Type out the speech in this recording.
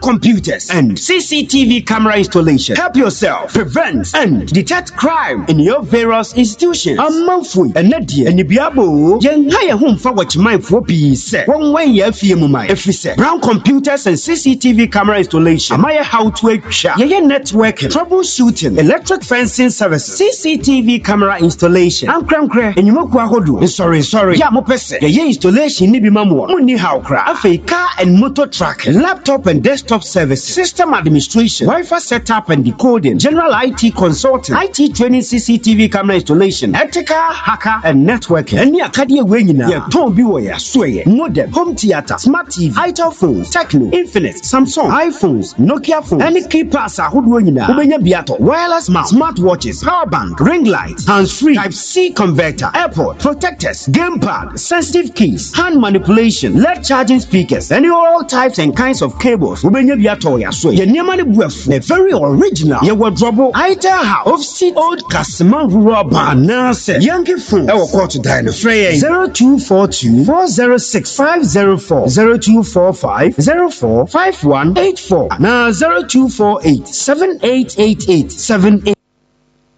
computers, and CCTV camera installation. Help yourself prevent and detect crime in your various institutions. Amanfui enedie enibiabo yen ha ye homfa watchmanfo bi se won wan ye afie mu mai efise Brown Computers and CCTV camera installation. Amaye how to atwa ye networking, troubleshooting, electric fencing services, CCTV camera installation. Ankrankre enyumaku ahodo. Sorry. Ya mo pese ye installation ni bi mamu. Munni how kra. Afei car and motor tracking, laptop and desktop service, system administration, Wi-Fi setup and decoding, general IT consulting, IT training, CCTV camera installation, ethical, hacker and networking. Any akadie wenyina ye ton bi wo ya soye. Modem, home theater, smart TV, itel phones, Tecno, Infinix, Samsung, iPhones, Nokia phones, any key pass ahodo wenyina. Ubenya biato, wireless mouse, smart watches, power bank, ring light, hands-free, Type-C converter, airport, protectors, gamepad, sensitive keys, hand manipulation, LED charging speakers, and all types and kinds of cables. Ubenya biato ya soye. Ye niamani buefu, the very original. Ye wardrobe, itel house, off-seat old Kasman rubber, nase, Yankee phone. Ewo call to dine free 0242 406 504 0245 045184 na 0248 7888 78.